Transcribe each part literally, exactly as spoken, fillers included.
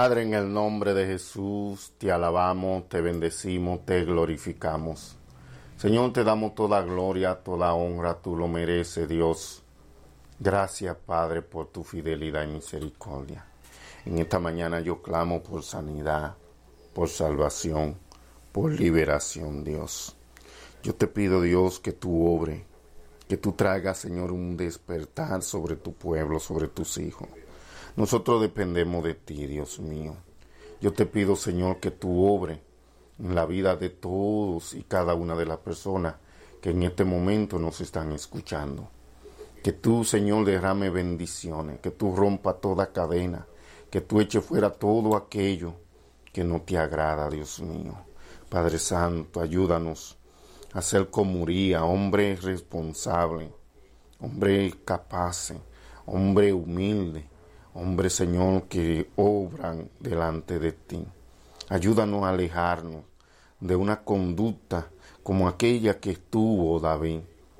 Padre, en el nombre de Jesús, te alabamos, te bendecimos, te glorificamos. Señor, te damos toda gloria, toda honra, tú lo mereces, Dios. Gracias, Padre, por tu fidelidad y misericordia. En esta mañana yo clamo por sanidad, por salvación, por liberación, Dios. Yo te pido, Dios, que tú obres, que tú traigas, Señor, un despertar sobre tu pueblo, sobre tus hijos. Nosotros dependemos de ti, Dios mío. Yo te pido, Señor, que tú obres en la vida de todos y cada una de las personas que en este momento nos están escuchando. Que tú, Señor, derrame bendiciones, que tú rompa toda cadena, que tú eches fuera todo aquello que no te agrada, Dios mío. Padre Santo, ayúdanos a ser como Uría, hombre responsable, hombre capaz, hombre humilde, hombre, Señor, que obran delante de ti. Ayúdanos a alejarnos de una conducta como aquella que tuvo David.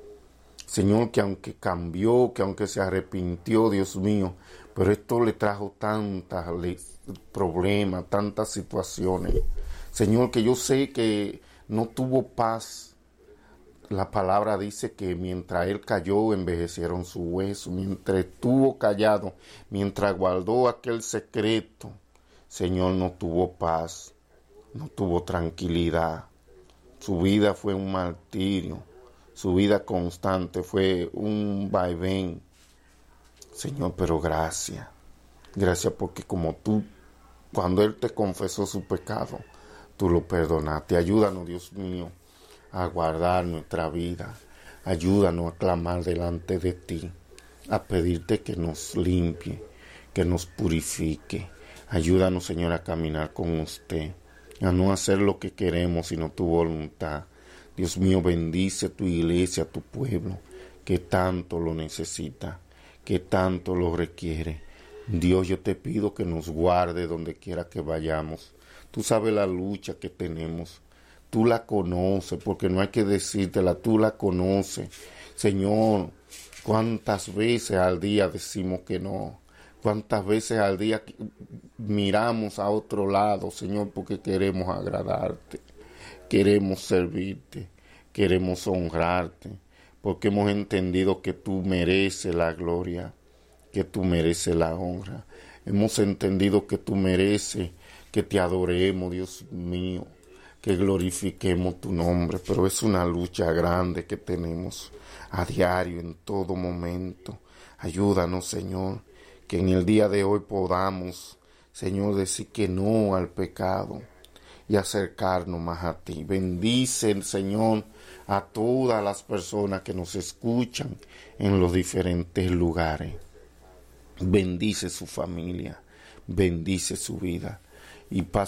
Señor, que aunque cambió, que aunque se arrepintió, Dios mío, pero esto le trajo tantos problemas, tantas situaciones. Señor, que yo sé que no tuvo paz. La palabra dice que mientras él cayó, envejecieron sus huesos. Mientras estuvo callado, mientras guardó aquel secreto, Señor, no tuvo paz, no tuvo tranquilidad. Su vida fue un martirio. Su vida constante fue un vaivén. Señor, pero gracias. Gracias porque como tú, cuando él te confesó su pecado, tú lo perdonaste. Ayúdanos, Dios mío, a guardar nuestra vida. Ayúdanos a clamar delante de ti, a pedirte que nos limpie, que nos purifique. Ayúdanos, Señor, a caminar con usted, a no hacer lo que queremos, sino tu voluntad. Dios mío, bendice tu iglesia, tu pueblo, que tanto lo necesita, que tanto lo requiere. Dios, yo te pido que nos guarde donde quiera que vayamos. Tú sabes la lucha que tenemos. Tú la conoces, porque no hay que decírtela, tú la conoces. Señor, ¿cuántas veces al día decimos que no? ¿Cuántas veces al día miramos a otro lado, Señor, porque queremos agradarte? Queremos servirte, queremos honrarte, porque hemos entendido que tú mereces la gloria, que tú mereces la honra. Hemos entendido que tú mereces que te adoremos, Dios mío, que glorifiquemos tu nombre, pero es una lucha grande que tenemos a diario, en todo momento. Ayúdanos, Señor, que en el día de hoy podamos, Señor, decir que no al pecado y acercarnos más a ti. Bendice, Señor, a todas las personas que nos escuchan en los diferentes lugares. Bendice su familia, bendice su vida y paz.